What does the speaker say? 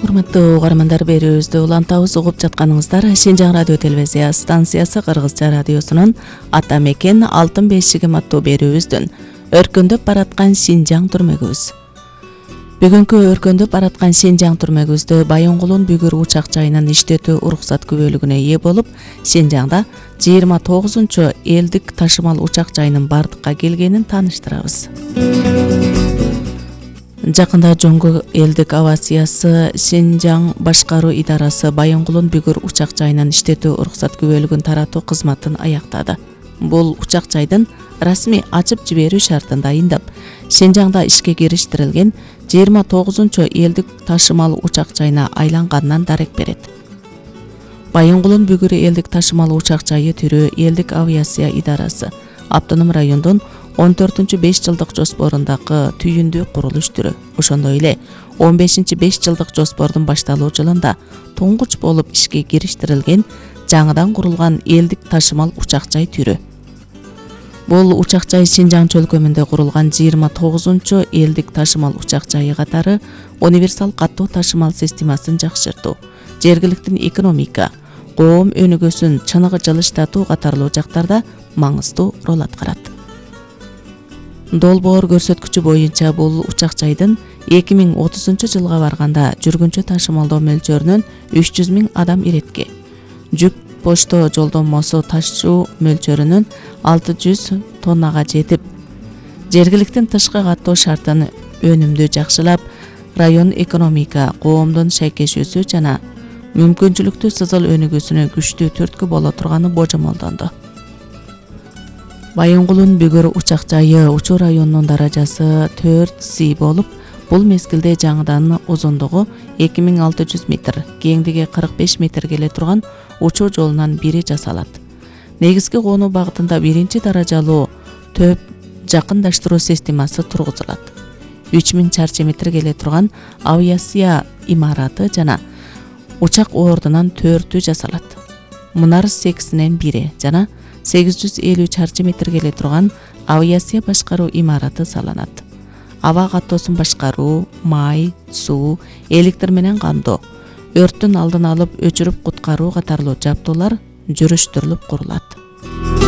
Урматтуу угармандар, берүүбүздү улантабыз, угуп жатканыңыздар Шинжаң радио телевизия станциясы Кыргызча радиосунун Ата мекен алтын бешигим аттуу берүүбүздүн өркөндөп бараткан Шинжаң түрмөгүбүз. Бүгүнкү өркөндөп бараткан Шинжаң түрмөгүбүздө Байонгулун Бүгүр учак жайынын иштетүү уруксат күбөлүгүнө ээ болуп, Шинжаңда 29-чу элдик ташымал учак жайынын бардыкка келгенин тааныштырабыз. Жакында Жоңго элдик авиациясы Шинжаң башкаруу идарасы Байонгулун Бүгүр учак жайынын иштетүү уруксат күбөлүгүн таратуу кызматын аяктады. Бул учак жайдын расмий ачып жиберүү шартын дайындап, Шинжаңда ишке кириштирилген 29-чу элдик ташымал учак жайына айланганынан дарек берет. Байонгулун Бүгүр элдик ташымал учак жайы түрү элдик авиация идарасы Автоном райондун 14-5 жылдык жоспорундагы түйүндүү курулуш түрү. Ошондой эле 15-5 жылдык жоспордун башталуу жылында туңгуч болуп ишке кириштирилген жаңыдан курулган элдик ташымал учак жай түрү. Бул учак жай Шинжаң чөлкөмүндө курулган 29-чу элдик ташымал учак жайы катары универсал каттуу ташымал системасын жакшыртуу, жергиликтин экономика, коом өнүгүүсүн чыныгы жылыштатуу катарлуу жактарда маңыздуу роль аткарат. Долбоор көрсөткүчү боюнча бул учак жайдын 2030 жылга барганда жүргүнчү ташымалдоо мөлчөрүнөн 300 000 адам иретке, жүк почто жолдомосу ташуу мөлчөрүнөн 600 тоннага жетип, жергиликтин тышкы каттоо шартын өнүмдүү жакшылап, район экономика, коомдун шайкешүүсү жана мүмкүнчүлүктүү сызыл өнүгүүсүнө күчтүү түрткү боло турганы божомолдонду. Байонгулун Бүгүр учак жайы учуу районунун даражасы 4C болуп, бул мезгилде жаңыдан узундугу 2600 метр, кеңдиги 45 метр келе турган учуу жолунан бири жасалат. Негизги конуу багытында биринчи даражалуу төп жакындаштыруу системасы тургузулат. 3000 чарчы метр келе турган авиация имараты жана учак ордунан 4-түү жасалат. Мунар 8-нен бири жана 850 чарчы метр келе турган авиация башкаруу имараты салынат. Аба каттоосун башкаруу, май, суу, электр менен камдоо, өрттүн алдын алып өчүрүп куткаруу катарлуу жабдуулар жүрүштүрүлүп курулат.